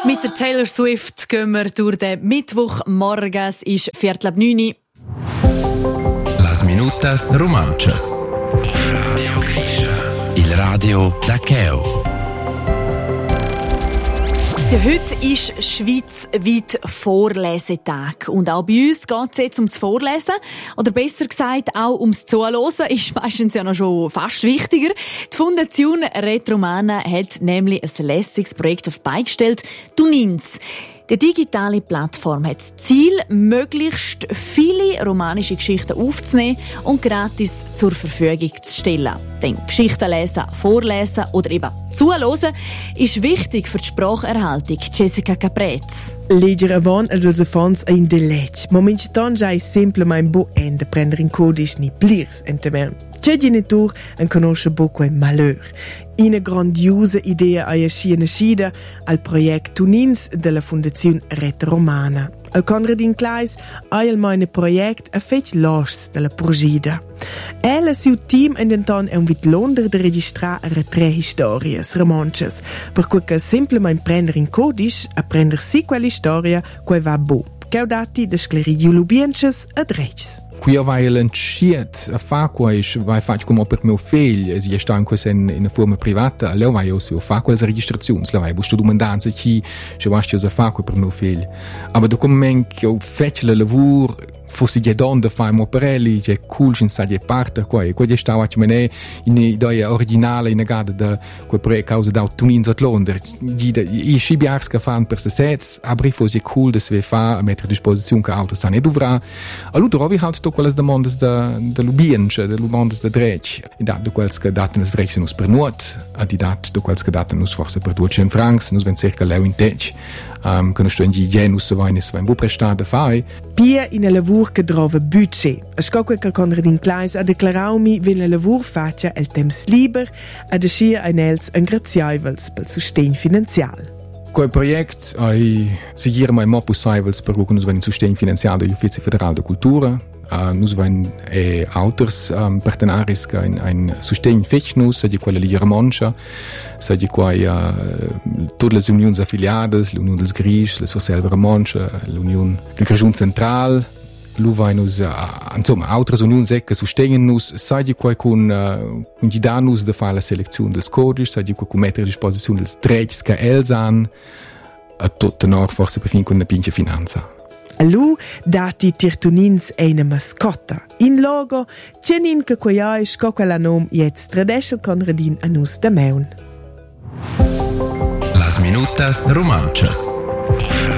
Mit der Taylor Swift gehen wir durch den Mittwochmorgen. Es ist 8:45. Las minutas romanchas. Il radio da Cheo. Ja, heute ist schweizweit Vorlesetag. Und auch bei uns geht es jetzt ums Vorlesen. Oder besser gesagt, auch ums Zuhören. Ist meistens ja noch schon fast wichtiger. Die Fondation Retromana hat nämlich ein Lesungsprojekt auf die Beine gestellt. Tunins. Die digitale Plattform hat das Ziel, möglichst viele romanische Geschichten aufzunehmen und gratis zur Verfügung zu stellen. Denn Geschichten lesen, vorlesen oder eben zuhören ist wichtig für die Spracherhaltung. Jessica Caprez. Leggere avant els afons a in deletg. Momentan già è semplicemente bo da prendere in codice ni plirs entemer. C'è genitor en conosce bo quel malheur. Una grandiosa idea a nascida al project Tunins della Fondazione Retromana. Al Conradin Kleis ha il meine project a fetch loschs della progida. El e siu team indenton è un vit Londra de registrare 3 stories, romances, per cui che semplicemente prendere in codice a prendere sì quella storia che va bo. Che ho dati da sclerigi lubiences ad rechts. Qui aveva lanciato a fare questo, vai faccio come per mio figlio, si sta in una forma privata, lei vai a fare quelle registrazioni, lei vai a buscare domandanze chi ci va a fare per mio figlio. Ma da come che ho fatto il lavoro, fosse già donne fare un operelli, che è cool, in sa di parte qua, e quello stava a me in idea originale in gada da quel pre causa da Tunins at Londra. I scibiars che fanno per se sets, abri fosse cool da se fa a mettere a disposizione che altro sa ne dovrà. Allora trovi halt to quelle domande da lubienche, da domande da drech. I dat de quels che daten es drech nus per nuot, a di dat de quels che daten nus forse per 200 francs, nus ven circa leu in tech. Che sto in genus so vaine so ein bu prestare fai. Pia in a lavur che trova budget. A scocque che Conradin Kleis ha declarau mi wenn la lavur faccia el temps liber ad ascia ein els engraziaivels pel sustegn finanzial. Quel project si gira mai mo possibils per cui nus ven sustegn finanzial degli Uffizi Federal de Cultura. Nus ven autors partenaris che ein sustegn fetch nus di quella Liga Romancia, sa di quai tutte le unions affiliadas, l'Unione dels Grisch, la Socialva Romancia, l'Unione del Grigion Central, l'Uvainus, insomma, altre unions che sustegnen nus, sa di quai con gidanus da fare la selezione dels codici, sa di quai con mettere a disposizione dels drets che els han, a tutto nord forse per fin con una pinche finanza. Allu dati Tirtunins è una mascotta. In logo, cenin che quia è sco quella nom jetzt tradesce Conradin a nus da meun. Las minutas romanchas.